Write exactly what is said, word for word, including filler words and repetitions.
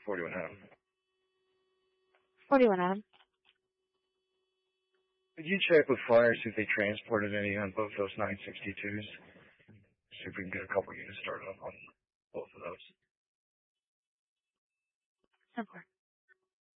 forty-one Adam. forty-one Adam. Could you check with Fire, see if they transported any on both those nine sixty-twos? See if we can get a couple units started up on both of those. Of course.